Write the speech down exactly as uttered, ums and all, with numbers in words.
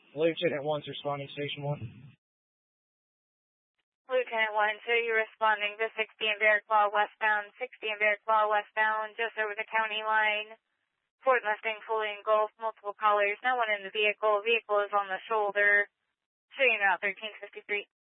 Lieutenant one's responding, Station one. Lieutenant one, so you're responding to sixty in Barraclaw westbound, sixty in Barraclaw westbound, just over the county line. Ford Mustang fully engulfed, multiple callers, no one in the vehicle. Vehicle is on the shoulder. Showing out thirteen fifty-three.